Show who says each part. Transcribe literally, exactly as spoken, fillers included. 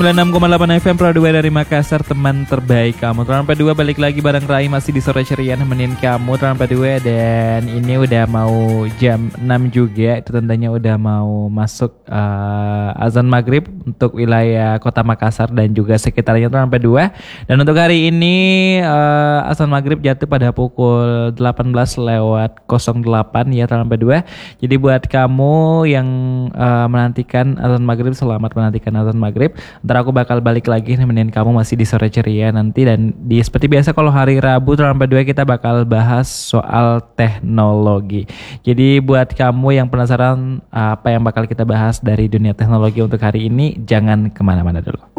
Speaker 1: sembilan puluh enam koma delapan F M Pro dua dari Makassar, teman terbaik kamu. Teman P dua balik lagi bareng Rai, masih di sore ceria nemenin kamu teman P dua. Dan ini udah mau jam enam juga, itu tandanya udah mau masuk uh, azan maghrib untuk wilayah kota Makassar dan juga sekitarnya teman P dua. Dan untuk hari ini uh, azan maghrib jatuh pada pukul delapan belas lewat nol delapan ya teman P dua. Jadi buat kamu yang uh, menantikan azan maghrib, selamat menantikan azan maghrib. Ntar aku bakal balik lagi nemenin kamu masih di sore ceria nanti. Dan di seperti biasa kalau hari Rabu teman P dua kita bakal bahas soal teknologi. Jadi buat kamu yang penasaran apa yang bakal kita bahas dari dunia teknologi untuk hari ini, jangan kemana-mana dulu.